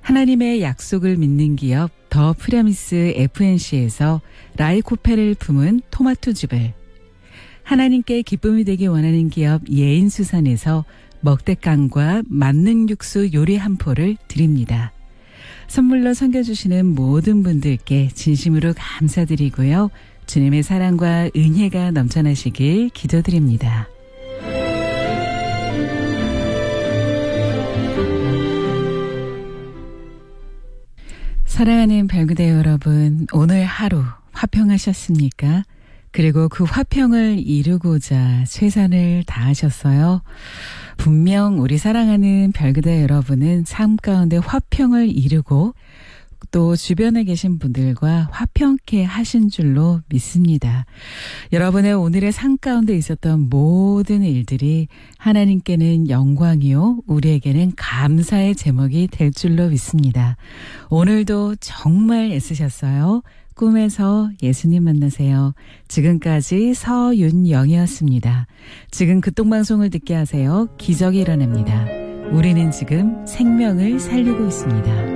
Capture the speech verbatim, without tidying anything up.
하나님의 약속을 믿는 기업 더 프라미스 에프엔씨에서 라이코페를 품은 토마토즙을, 하나님께 기쁨이 되기 원하는 기업 예인수산에서 먹대깡과 만능 육수 요리 한 포를 드립니다. 선물로 섬겨주시는 모든 분들께 진심으로 감사드리고요. 주님의 사랑과 은혜가 넘쳐나시길 기도드립니다. 사랑하는 별그대 여러분, 오늘 하루 화평하셨습니까? 그리고 그 화평을 이루고자 최선을 다하셨어요. 분명 우리 사랑하는 별그대 여러분은 삶 가운데 화평을 이루고 또 주변에 계신 분들과 화평케 하신 줄로 믿습니다. 여러분의 오늘의 삶 가운데 있었던 모든 일들이 하나님께는 영광이요, 우리에게는 감사의 제목이 될 줄로 믿습니다. 오늘도 정말 애쓰셨어요. 꿈에서 예수님 만나세요. 지금까지 서윤영이었습니다. 지금 극동방송을 듣게 하세요. 기적이 일어납니다. 우리는 지금 생명을 살리고 있습니다.